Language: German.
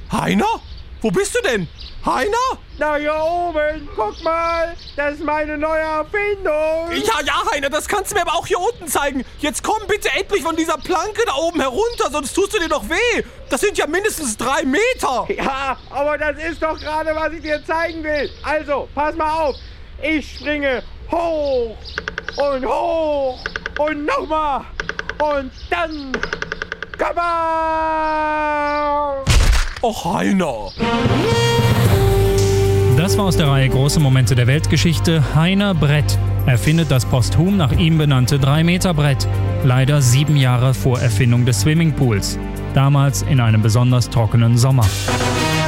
Heiner? Wo bist du denn? Heiner? Na, hier oben, guck mal, das ist meine neue Erfindung. Ja, Heiner, das kannst du mir aber auch hier unten zeigen. Jetzt komm bitte endlich von dieser Planke da oben herunter, sonst tust du dir doch weh. Das sind ja mindestens 3 Meter. Ja, aber das ist doch gerade, was ich dir zeigen will. Also, pass mal auf. Ich springe hoch und nochmal und dann... Kabam! Och, Heiner. Das war aus der Reihe Große Momente der Weltgeschichte Heiner Brett. Erfindet das posthum nach ihm benannte 3-Meter-Brett. Leider 7 Jahre vor Erfindung des Swimmingpools. Damals in einem besonders trockenen Sommer.